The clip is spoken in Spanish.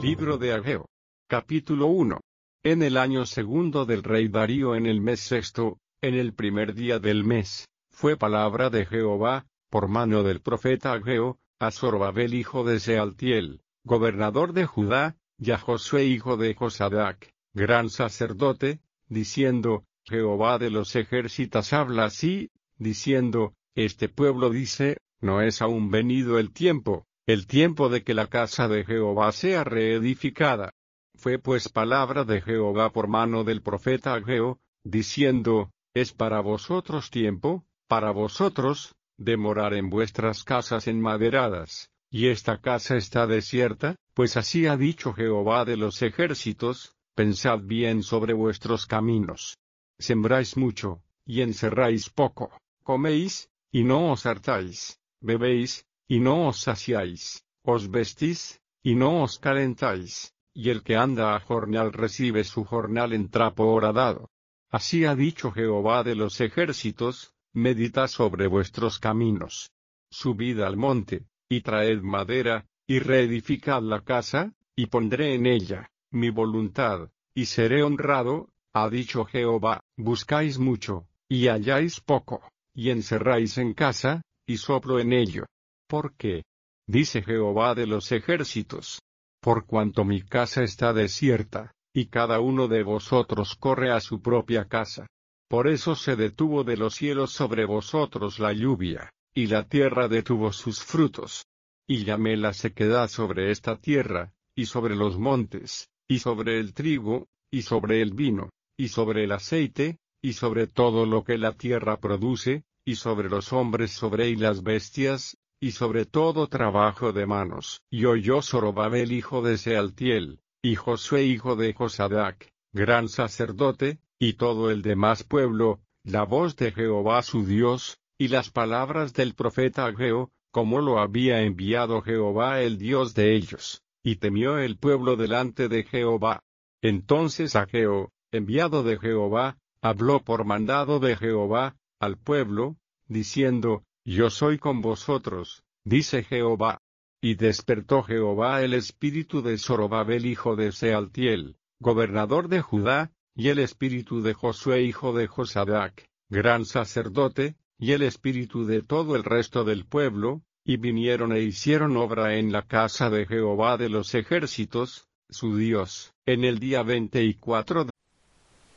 Libro de Ageo. Capítulo 1. En el año segundo del rey Darío, en el mes sexto, en el primer día del mes, fue palabra de Jehová, por mano del profeta Ageo, a Zorobabel hijo de Sealtiel, gobernador de Judá, y a Josué hijo de Josadac, gran sacerdote, diciendo: Jehová de los ejércitos habla así, diciendo: Este pueblo dice, no es aún venido el tiempo de que la casa de Jehová sea reedificada. Fue pues palabra de Jehová por mano del profeta Ageo, diciendo: Es para vosotros tiempo, para vosotros, de morar en vuestras casas enmaderadas, y esta casa está desierta, pues así ha dicho Jehová de los ejércitos: Pensad bien sobre vuestros caminos. Sembráis mucho, y encerráis poco, coméis, y no os hartáis, bebéis, y no os saciáis, os vestís, y no os calentáis, y el que anda a jornal recibe su jornal en trapo horadado. Así ha dicho Jehová de los ejércitos: meditad sobre vuestros caminos. Subid al monte, y traed madera, y reedificad la casa, y pondré en ella mi voluntad, y seré honrado, ha dicho Jehová. Buscáis mucho, y halláis poco, y encerráis en casa, y soplo en ello. ¿Por qué? Dice Jehová de los ejércitos: por cuanto mi casa está desierta, y cada uno de vosotros corre a su propia casa. Por eso se detuvo de los cielos sobre vosotros la lluvia, y la tierra detuvo sus frutos. Y llamé la sequedad sobre esta tierra, y sobre los montes, y sobre el trigo, y sobre el vino, y sobre el aceite, y sobre todo lo que la tierra produce, y sobre los hombres y las bestias, y sobre todo trabajo de manos. Y oyó Zorobabel hijo de Sealtiel, y Josué hijo de Josadac, gran sacerdote, y todo el demás pueblo, la voz de Jehová su Dios, y las palabras del profeta Ageo, como lo había enviado Jehová el Dios de ellos, y temió el pueblo delante de Jehová. Entonces Ageo, enviado de Jehová, habló por mandado de Jehová al pueblo, diciendo: Yo soy con vosotros, dice Jehová. Y despertó Jehová el espíritu de Zorobabel hijo de Sealtiel, gobernador de Judá, y el espíritu de Josué hijo de Josadac, gran sacerdote, y el espíritu de todo el resto del pueblo, y vinieron e hicieron obra en la casa de Jehová de los ejércitos, su Dios, en el día 24